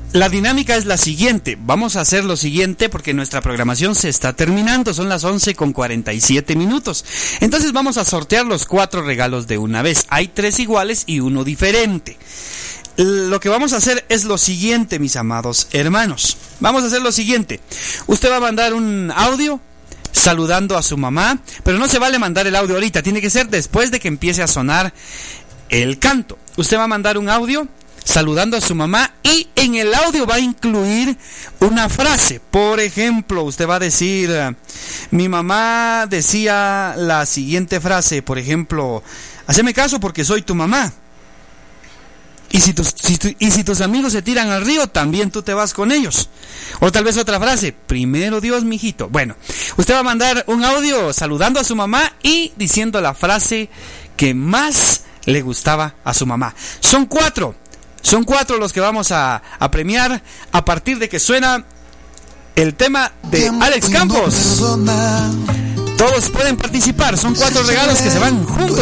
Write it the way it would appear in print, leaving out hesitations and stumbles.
La dinámica es la siguiente. Vamos a hacer lo siguiente porque nuestra programación se está terminando. Son las 11:47. Entonces vamos a sortear los 4 regalos de una vez. Hay 3 iguales y uno diferente. Lo que vamos a hacer es lo siguiente, mis amados hermanos. Vamos a hacer lo siguiente. Usted va a mandar un audio saludando a su mamá, pero no se vale mandar el audio ahorita. Tiene que ser después de que empiece a sonar el canto. Usted va a mandar un audio saludando a su mamá y en el audio va a incluir una frase. Por ejemplo, usted va a decir, mi mamá decía la siguiente frase, por ejemplo, haceme caso porque soy tu mamá. Y si tus amigos se tiran al río, también tú te vas con ellos. O tal vez otra frase, primero Dios, mijito. Bueno, usted va a mandar un audio saludando a su mamá y diciendo la frase que más le gustaba a su mamá. Son 4 los que vamos a premiar a partir de que suena el tema de Alex Campos. Todos pueden participar, son 4 regalos que se van juntos.